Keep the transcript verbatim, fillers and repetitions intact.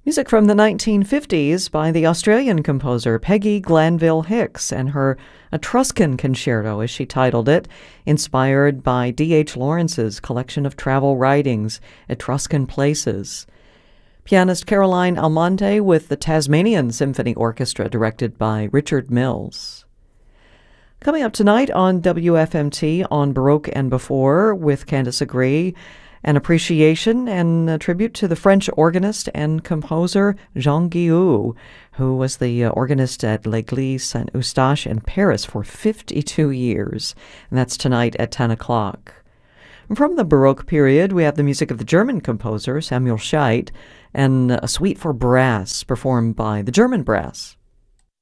Music from the nineteen fifties by the Australian composer Peggy Glanville Hicks and her Etruscan Concerto, as she titled it, inspired by D H Lawrence's collection of travel writings, Etruscan Places. Pianist Caroline Almonte with the Tasmanian Symphony Orchestra, directed by Richard Mills. Coming up tonight on W F M T on Baroque and Before with Candice Agree, an appreciation and a tribute to the French organist and composer Jean Guillou, who was the uh, organist at L'Église Saint-Eustache in Paris for fifty-two years. And that's tonight at ten o'clock. From the Baroque period, we have the music of the German composer Samuel Scheidt and a suite for brass performed by the German Brass.